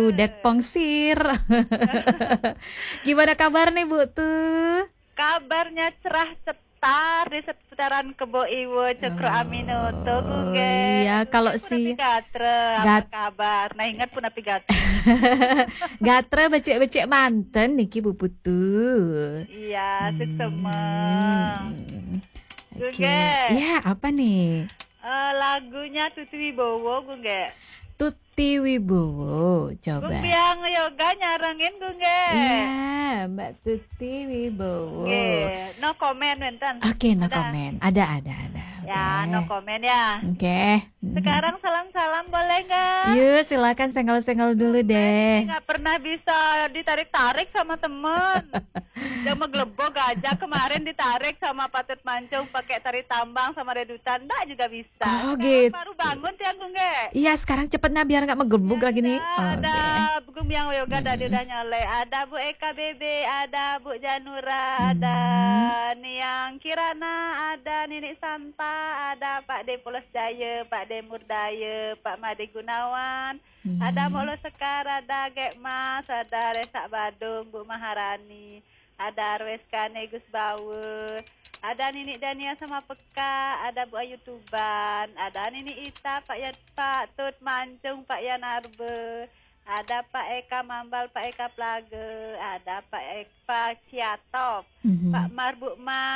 Dek Pongsir. Gimana kabar nih Bu tuh? Kabarnya cerah cetar di seputaran Kebo Iwo Cokro Aminoto Oh Gunge. iya, kalau Gunge pun api si gatre, apa Gat kabar? Nah ingat pun api gatre. Gatra becek-becek manten niki Bu Putu. Iya, sik semeng. Hmm. Oke, Gunge, ya apa nih? lagunya Tutu Wibowo Gunge. Tuti Wibowo, Gung coba. biang yoga nyarengin Gunge. Iya, Mbak Tuti Wibowo. Gunge, no comment Wenten. Oke, no Ada? comment. Ada. Oke. Ya, no comment ya. Oke. Sekarang salam-salam boleh nggak? Yuk, silakan senggol-senggol dulu Tumben ini deh. nggak pernah bisa ditarik-tarik sama temen. Yang menggelembok aja kemarin ditarik sama Patut Mancung pakai tari tambang sama redutan, nggak juga bisa. Oh, Sekarang baru gitu. bangun tiang gue. Iya, sekarang cepetnya biar nggak menggebuk Ya lagi nih. udah, ada Oke. Bung yang yoga tadi Hmm. udah nyale, ada Bu Eka Bebe, ada Bu Janura, ada Hmm. Niang Kirana, ada Nini Santa, ada Pak De Polos Jaya, Pak De Murdaya, Pak Made Gunawan, ada Hmm. Molo Sekar, ada Gek Mas, ada Resak Badung, Bu Maharani, ada Arweskane Gus Bawe, ada Nini Dania sama Peka, ada Bu Ayu Tuban, ada Nini Ita, Pak Tut Mancung, Pak Yan Arbe, ada Pak Eka Mambal, Pak Eka Plage, ada Pak Ciatop, Pak Mhm. Marbuk Ma,